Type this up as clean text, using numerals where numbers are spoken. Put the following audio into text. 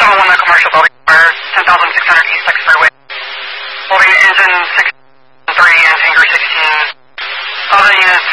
771 commercial building, 10,600 East 6 Freeway. Holding engine 6 3 and hangar 16. Other units